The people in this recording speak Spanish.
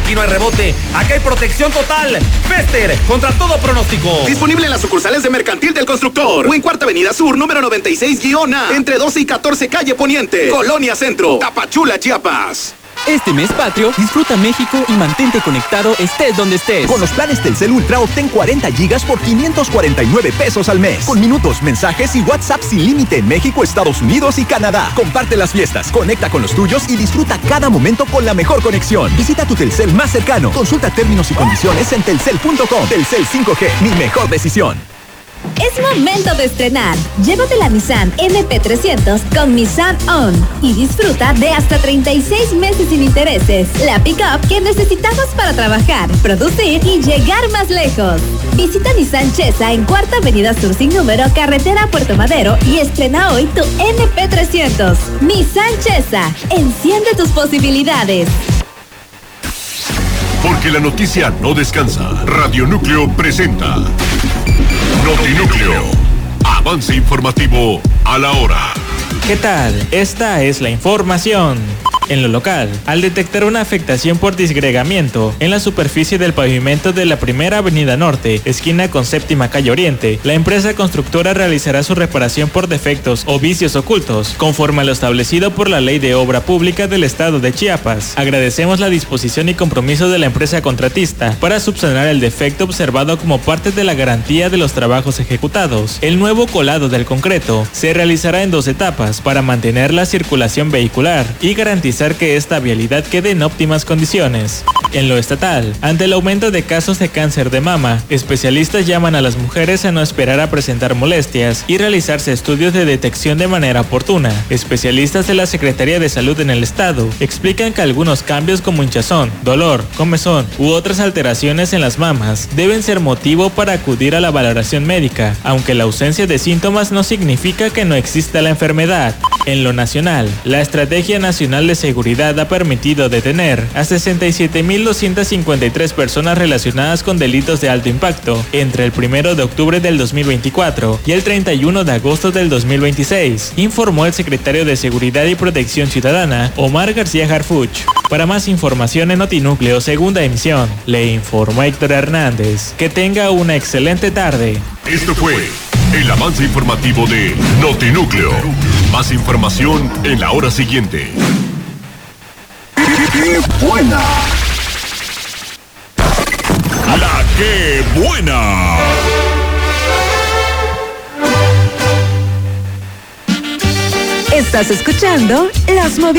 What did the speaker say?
Aquí no hay rebote, aquí hay protección total. Bester, contra todo pronóstico. Disponible en las sucursales de Mercantil del Constructor o en Cuarta Avenida Sur, número 96-A, entre 12 y 14 calle Poniente, Colonia Centro, Tapachula, Chiapas. Este mes patrio, disfruta México y mantente conectado estés donde estés. Con los planes Telcel Ultra obtén 40 gigas por 549 pesos al mes. Con minutos, mensajes y WhatsApp sin límite en México, Estados Unidos y Canadá. Comparte las fiestas, conecta con los tuyos y disfruta cada momento con la mejor conexión. Visita tu Telcel más cercano. Consulta términos y condiciones en telcel.com. Telcel 5G, mi mejor decisión. Es momento de estrenar. Llévate la Nissan NP300 con Nissan On y disfruta de hasta 36 meses sin intereses. La pick-up que necesitamos para trabajar, producir y llegar más lejos. Visita Nissan Chesa en Cuarta Avenida Sur sin número, carretera Puerto Madero y estrena hoy tu NP300. Nissan Chesa, enciende tus posibilidades. Porque la noticia no descansa. Radio Núcleo presenta Notinúcleo. Avance informativo a la hora. ¿Qué tal? Esta es la información. En lo local, al detectar una afectación por disgregamiento en la superficie del pavimento de la Primera Avenida Norte, esquina con Séptima Calle Oriente, la empresa constructora realizará su reparación por defectos o vicios ocultos, conforme a lo establecido por la Ley de Obra Pública del Estado de Chiapas. Agradecemos la disposición y compromiso de la empresa contratista para subsanar el defecto observado como parte de la garantía de los trabajos ejecutados. El nuevo colado del concreto se realizará en 2 etapas para mantener la circulación vehicular y garantizar que esta vialidad quede en óptimas condiciones. En lo estatal, ante el aumento de casos de cáncer de mama, especialistas llaman a las mujeres a no esperar a presentar molestias y realizarse estudios de detección de manera oportuna. Especialistas de la Secretaría de Salud en el estado explican que algunos cambios como hinchazón, dolor, comezón u otras alteraciones en las mamas deben ser motivo para acudir a la valoración médica, aunque la ausencia de síntomas no significa que no exista la enfermedad. En lo nacional, la Estrategia Nacional de Seguridad ha permitido detener a 67.253 personas relacionadas con delitos de alto impacto entre el 1 de octubre del 2024 y el 31 de agosto del 2026, informó el secretario de Seguridad y Protección Ciudadana, Omar García Harfuch. Para más información en Notinúcleo, segunda emisión, le informó Héctor Hernández. Que tenga una excelente tarde. Esto fue el avance informativo de Notinúcleo. Más información en la hora siguiente. ¡Qué buena! ¡La qué buena! Estás escuchando Las Movidas.